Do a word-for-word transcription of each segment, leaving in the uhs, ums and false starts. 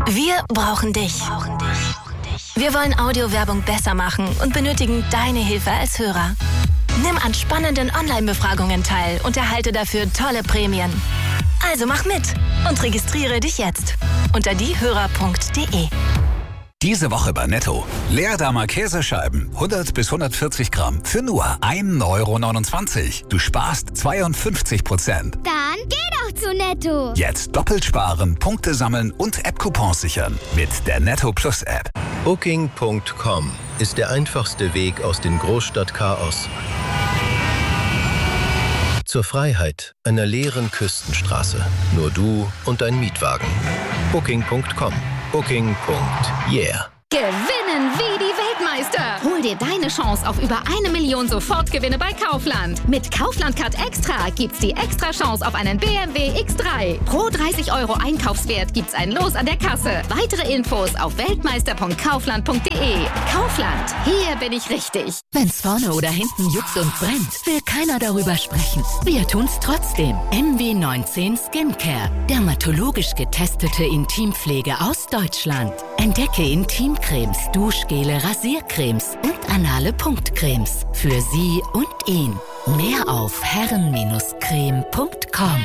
Wir brauchen dich. Wir wollen Audiowerbung besser machen und benötigen deine Hilfe als Hörer. Nimm an spannenden Online-Befragungen teil und erhalte dafür tolle Prämien. Also mach mit und registriere dich jetzt unter diehörer punkt de. Diese Woche bei Netto. Leerdamer Käsescheiben, hundert bis hundertvierzig Gramm für nur ein Euro neunundzwanzig. Du sparst zweiundfünfzig Prozent. Dann geh doch zu Netto. Jetzt doppelt sparen, Punkte sammeln und App-Coupons sichern mit der Netto Plus App. Booking Punkt com ist der einfachste Weg aus dem Großstadtchaos zur Freiheit einer leeren Küstenstraße. Nur du und dein Mietwagen. Booking Punkt com. Booking. Yeah. Gewinnen wie die Weltmeister. Hol dir deine Chance auf über eine Million Sofortgewinne bei Kaufland. Mit Kaufland Card Extra gibt's die extra Chance auf einen B M W X drei. Pro dreißig Euro Einkaufswert gibt's ein Los an der Kasse. Weitere Infos auf weltmeister punkt kaufland punkt de. Kaufland, hier bin ich richtig. Wenn's vorne oder hinten juckt und brennt, will keiner darüber sprechen. Wir tun's trotzdem. M W neunzehn Skincare. Dermatologisch getestete Intimpflege aus Deutschland. Entdecke Intimcremes, Duschgele, Rasiercremes und anale Punktcremes. Für sie und ihn. Mehr auf herren Creme punkt com.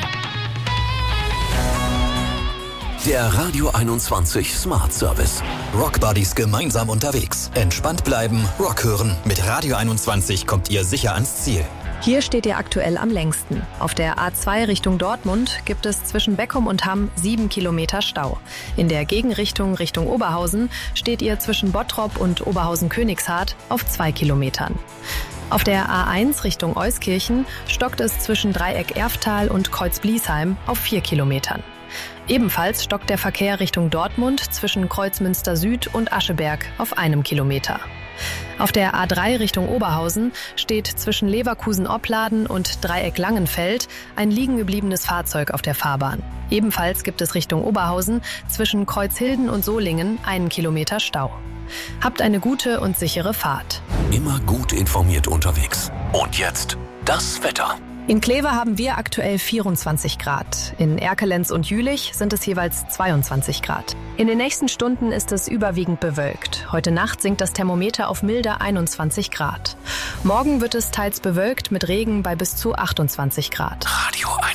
Der Radio einundzwanzig Smart Service. Rockbuddies gemeinsam unterwegs. Entspannt bleiben, Rock hören. Mit Radio einundzwanzig kommt ihr sicher ans Ziel. Hier steht ihr aktuell am längsten. Auf der A zwei Richtung Dortmund gibt es zwischen Beckum und Hamm sieben Kilometer Stau. In der Gegenrichtung Richtung Oberhausen steht ihr zwischen Bottrop und Oberhausen-Königshardt auf zwei Kilometern. Auf der A eins Richtung Euskirchen stockt es zwischen Dreieck-Erftal und Kreuz-Bliesheim auf vier Kilometern. Ebenfalls stockt der Verkehr Richtung Dortmund zwischen Kreuzmünster Süd und Ascheberg auf einem Kilometer. Auf der A drei Richtung Oberhausen steht zwischen Leverkusen-Opladen und Dreieck-Langenfeld ein liegengebliebenes Fahrzeug auf der Fahrbahn. Ebenfalls gibt es Richtung Oberhausen zwischen Kreuzhilden und Solingen einen Kilometer Stau. Habt eine gute und sichere Fahrt. Immer gut informiert unterwegs. Und jetzt das Wetter. In Kleve haben wir aktuell vierundzwanzig Grad. In Erkelenz und Jülich sind es jeweils zweiundzwanzig Grad. In den nächsten Stunden ist es überwiegend bewölkt. Heute Nacht sinkt das Thermometer auf milde einundzwanzig Grad. Morgen wird es teils bewölkt mit Regen bei bis zu achtundzwanzig Grad. Radio